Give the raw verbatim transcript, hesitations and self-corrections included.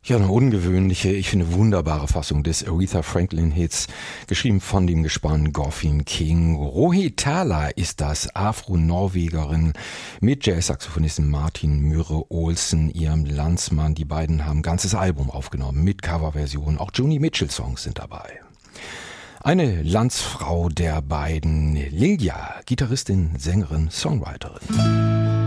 Ja, eine ungewöhnliche, ich finde wunderbare Fassung des Aretha Franklin-Hits, geschrieben von dem Gespann Goffin King. Rohi Thala ist das, Afro-Norwegerin mit Jazz-Saxophonisten Martin Myrre Olsen, ihrem Landsmann. Die beiden haben ein ganzes Album aufgenommen mit Coverversionen. Auch Joni Mitchell-Songs sind dabei. Eine Landsfrau der beiden, Lilja, Gitarristin, Sängerin, Songwriterin.